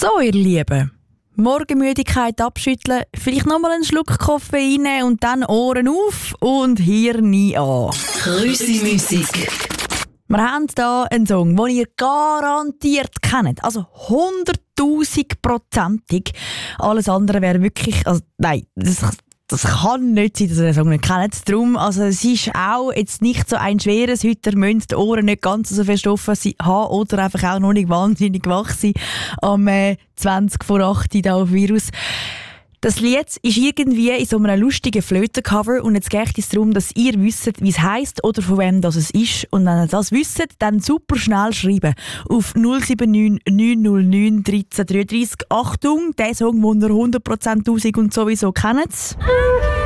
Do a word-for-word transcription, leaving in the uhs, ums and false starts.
So, ihr Lieben. Morgenmüdigkeit abschütteln, vielleicht nochmal einen Schluck Koffein nehmen und dann Ohren auf und Hirn an. Grüssi-Musik. Wir haben hier einen Song, den ihr garantiert kennt. Also hunderttausendprozentig. Alles andere wäre wirklich... Also, nein, das, das kann nicht sein, dass ihr den Song nicht kennt. Darum, also es ist auch jetzt nicht so ein schweres. Heute müssen die Ohren nicht ganz so fest offen haben oder einfach auch noch nicht wahnsinnig wach sein am äh, zwanzig vor acht hier auf Virus. Das Lied ist irgendwie in so einem lustigen Flötencover und jetzt geht es darum, dass ihr wisst, wie es heisst oder von wem das es ist. Und wenn ihr das wisst, dann super schnell schreiben auf null sieben neun neun null neun eins drei drei drei. Achtung, der Song, den ihr hundert Prozent tausend und sowieso kennt.